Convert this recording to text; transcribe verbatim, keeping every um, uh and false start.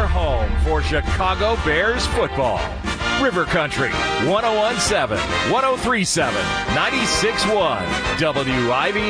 your home for Chicago Bears football. River Country, one oh one point seven, one oh three point seven, ninety-six point one, W I V